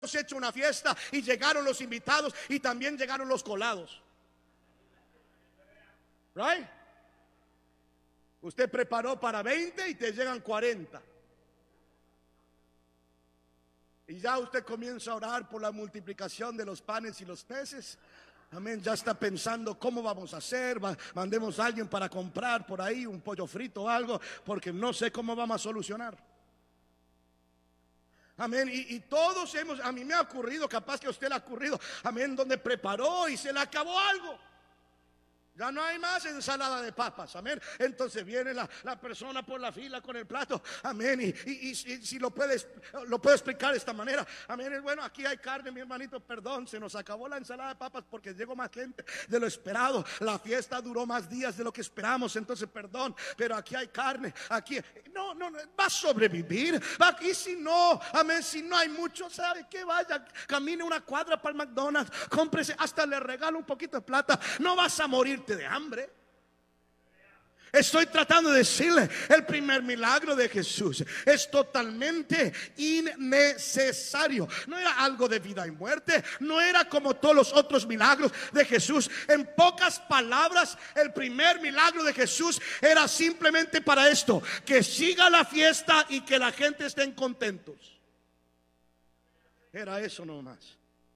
hecho una fiesta y llegaron los invitados y también llegaron los colados. Right? Usted preparó para 20 y te llegan 40. Y ya usted comienza a orar por la multiplicación de los panes y los peces. Amén, ya está pensando cómo vamos a hacer. Mandemos a alguien para comprar por ahí un pollo frito o algo, porque no sé cómo vamos a solucionar. Amén, y todos a mí me ha ocurrido, capaz que a usted le ha ocurrido, amén, donde preparó y se le acabó algo. Ya no hay más ensalada de papas, amén. Entonces viene la persona por la fila con el plato, amén. Y si lo puedo explicar de esta manera, amén. Bueno, aquí hay carne, mi hermanito, perdón, se nos acabó la ensalada de papas porque llegó más gente de lo esperado. La fiesta duró más días de lo que esperamos, entonces perdón, pero aquí hay carne, aquí. No, va a sobrevivir. Y si no, amén, si no hay mucho, ¿sabe qué? Vaya, camine una cuadra para el McDonald's, cómprese, hasta le regalo un poquito de plata. No vas a morirte de hambre. Estoy tratando de decirle, el primer milagro de Jesús es totalmente innecesario. No era algo de vida y muerte, no era como todos los otros milagros de Jesús. En pocas palabras, el primer milagro de Jesús era simplemente para esto: que siga la fiesta y que la gente estén contentos. Era eso nomás.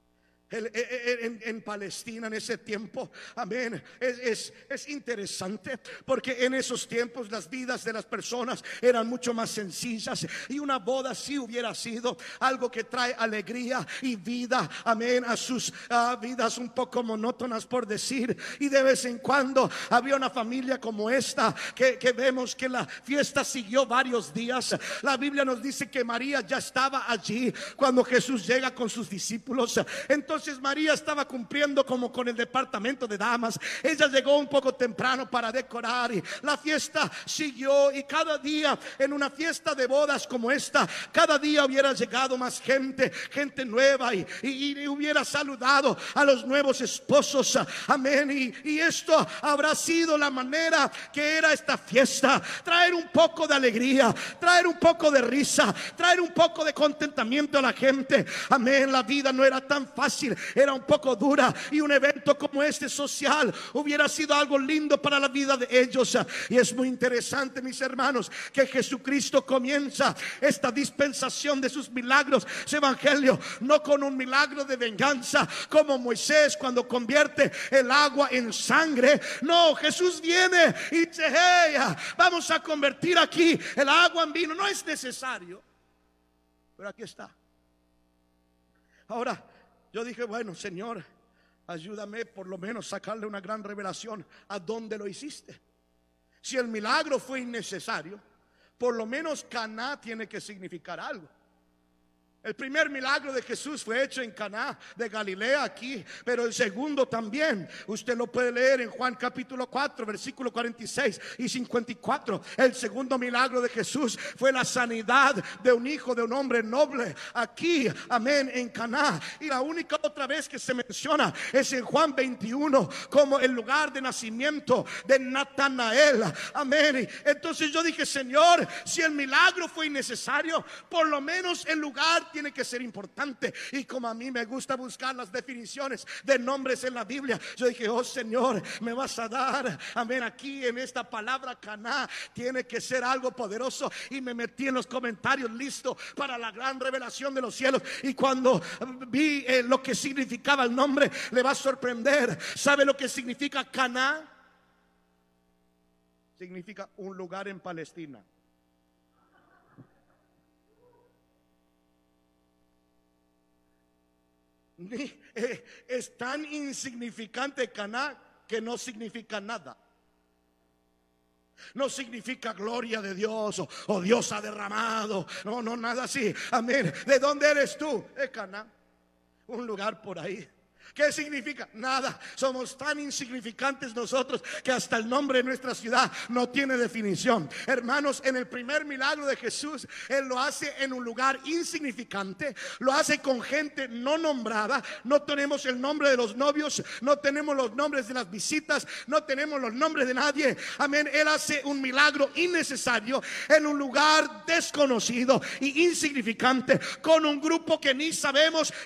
En Palestina en ese tiempo, amén, es interesante porque en esos tiempos las vidas de las personas eran mucho más sencillas, y una boda sí hubiera sido algo que trae alegría y vida, amén, a sus vidas un poco monótonas, por decir. Y de vez en cuando había una familia como esta que vemos que la fiesta siguió varios días. La Biblia nos dice que María ya estaba allí cuando Jesús llega con sus discípulos. Entonces María estaba cumpliendo como con el departamento de damas. Ella llegó un poco temprano para decorar, y la fiesta siguió. Y cada día en una fiesta de bodas como esta, cada día hubiera llegado más gente nueva, y hubiera saludado a los nuevos esposos, amén. Y esto habrá sido la manera que era esta fiesta: traer un poco de alegría, traer un poco de risa, traer un poco de contentamiento a la gente, amén. La vida no era tan fácil, era un poco dura, y un evento como este social hubiera sido algo lindo para la vida de ellos. Y es muy interesante, mis hermanos, que Jesucristo comienza esta dispensación de sus milagros, su evangelio, no con un milagro de venganza como Moisés cuando convierte el agua en sangre. No, Jesús viene y dice: hey, vamos a convertir aquí el agua en vino. No es necesario, pero aquí está. Ahora, yo dije, bueno, Señor, ayúdame por lo menos sacarle una gran revelación a dónde lo hiciste. Si el milagro fue innecesario, por lo menos Caná tiene que significar algo. El primer milagro de Jesús fue hecho en Caná de Galilea, aquí, pero el segundo también. Usted lo puede leer en Juan capítulo 4, versículo 46 y 54. El segundo milagro de Jesús fue la sanidad de un hijo de un hombre noble, aquí, amén, en Caná. Y la única otra vez que se menciona es en Juan 21 como el lugar de nacimiento de Natanael, amén. Entonces yo dije, Señor, si el milagro fue innecesario, por lo menos el lugar tiene que ser importante. Y como a mí me gusta buscar las definiciones de nombres en la Biblia, yo dije, oh Señor, me vas a dar, amén, aquí en esta palabra Caná tiene que ser algo poderoso. Y me metí en los comentarios listo para la gran revelación de los cielos. Y cuando vi lo que significaba el nombre, le va a sorprender. ¿Sabe lo que significa Caná? Significa un lugar en Palestina. Es tan insignificante Caná que no significa nada. No significa gloria de Dios o Dios ha derramado. No, nada así. Amén. ¿De dónde eres tú? Caná, un lugar por ahí. ¿Qué significa? Nada. Somos tan insignificantes nosotros que hasta el nombre de nuestra ciudad no tiene definición. Hermanos, en el primer milagro de Jesús, Él lo hace en un lugar insignificante, lo hace con gente no nombrada. No tenemos el nombre de los novios, no tenemos los nombres de las visitas, no tenemos los nombres de nadie. Amén. Él hace un milagro innecesario en un lugar desconocido y insignificante, con un grupo que ni sabemos